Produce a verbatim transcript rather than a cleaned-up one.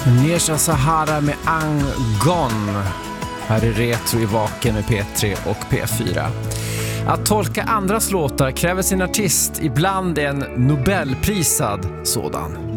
Nesha Sahara med Angon. Här är Retro i Vaken med P tre och P fyra. Att tolka andras låtar kräver sin artist, ibland en Nobelprisad sådan.